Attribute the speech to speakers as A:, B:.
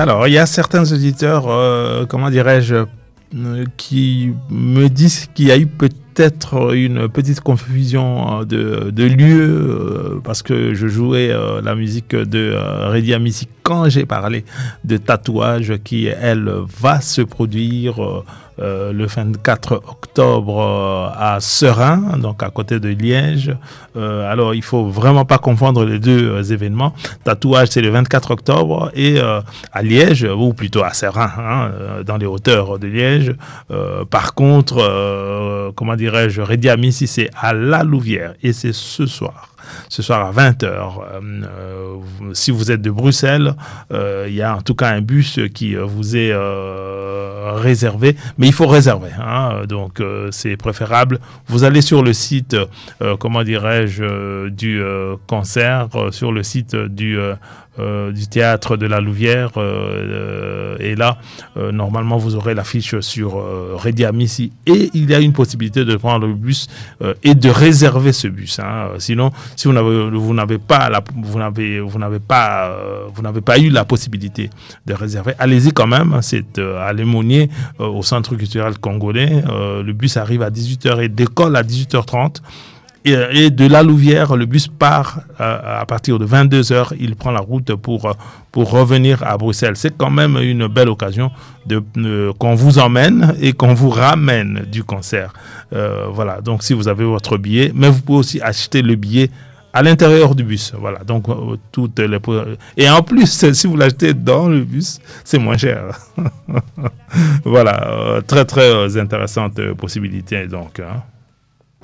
A: Alors, il y a certains auditeurs, comment dirais-je, qui me disent qu'il y a eu peut-être une petite confusion de lieu parce que je jouais la musique de Redi Amici quand j'ai parlé de Tatouage qui, elle, va se produire le 24 octobre à Seraing, donc à côté de Liège. Alors, il faut vraiment pas confondre les deux événements. Tatouage, c'est le 24 octobre et à Liège, ou plutôt à Seraing, dans les hauteurs de Liège. Par contre, comment dirais-je, Redi Amici, c'est à La Louvière et c'est ce soir. Ce soir à 20h. Si vous êtes de Bruxelles, il y a en tout cas un bus qui vous est réservé, mais il faut réserver. Donc, c'est préférable. Vous allez sur le site, comment dirais-je, du concert, sur le site du théâtre de la Louvière. Et là, normalement, vous aurez l'affiche sur Redi Amici et il y a une possibilité de prendre le bus et de réserver ce bus. Sinon, si vous n'avez pas eu la possibilité de réserver, allez-y quand même. C'est à Lémonier, au Centre culturel congolais. Le bus arrive à 18h et décolle à 18h30. Et de La Louvière, le bus part à partir de 22h. Il prend la route pour revenir à Bruxelles. C'est quand même une belle occasion qu'on vous emmène et qu'on vous ramène du concert. Voilà, donc si vous avez votre billet, mais vous pouvez aussi acheter le billet à l'intérieur du bus. Voilà, donc et en plus, si vous l'achetez dans le bus, c'est moins cher. Voilà, très très intéressante possibilité donc.